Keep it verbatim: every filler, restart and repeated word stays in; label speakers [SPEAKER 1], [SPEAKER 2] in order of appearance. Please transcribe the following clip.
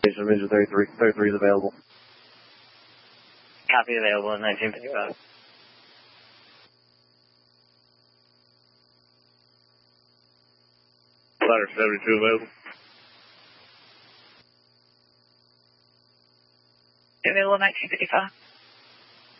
[SPEAKER 1] Engine thirty-three. thirty-three is available.
[SPEAKER 2] Copy, available in nineteen fifty-five.
[SPEAKER 3] Ladder seventy-two available.
[SPEAKER 2] Available nineteen fifty-five.